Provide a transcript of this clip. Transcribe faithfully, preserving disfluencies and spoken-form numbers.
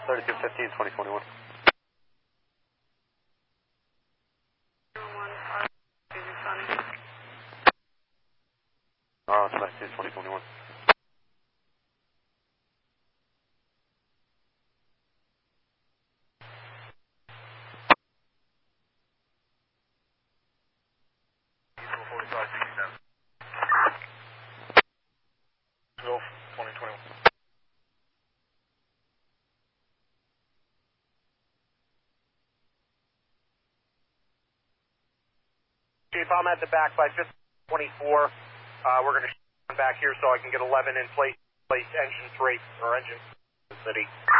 thirty-two fifteen, twenty twenty-one. Oh, it's ninety-two, twenty twenty-one. forty-five sixty-seven. Golf, twenty twenty-one. Chief, I'm at the back by fifty twenty-four. Uh, we're going to back here so I can get eleven in place, place engine three, or engine city.